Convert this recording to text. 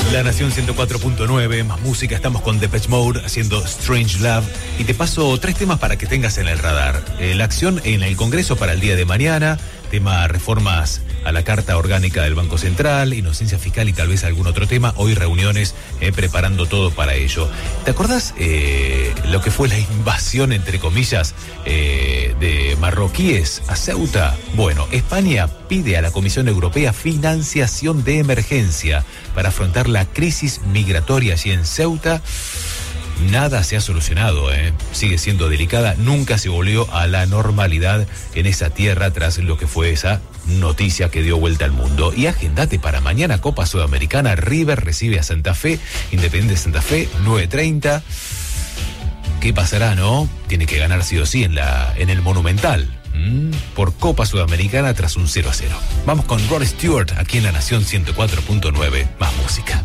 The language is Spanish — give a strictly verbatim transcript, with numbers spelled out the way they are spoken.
La Nación ciento cuatro punto nueve, más música, estamos con Depeche Mode haciendo Strange Love. Y te paso tres temas para que tengas en el radar. Eh, la acción en el Congreso para el día de mañana, tema reformas a la Carta Orgánica del Banco Central, inocencia fiscal y tal vez algún otro tema. Hoy reuniones eh, preparando todo para ello. ¿Te acordás eh, lo que fue la invasión, entre comillas, eh, de marroquíes a Ceuta? Bueno, España pide a la Comisión Europea financiación de emergencia para afrontar la crisis migratoria allí en Ceuta. Nada se ha solucionado, ¿eh? Sigue siendo delicada. Nunca se volvió a la normalidad en esa tierra tras lo que fue esa noticia que dio vuelta al mundo. Y agendate para mañana, Copa Sudamericana. River recibe a Santa Fe, Independiente Santa Fe, nueve treinta. ¿Qué pasará, no? Tiene que ganar sí o sí en, la, en el Monumental. ¿Mm? Por Copa Sudamericana tras un cero a cero. Vamos con Rod Stewart aquí en La Nación ciento cuatro punto nueve. Más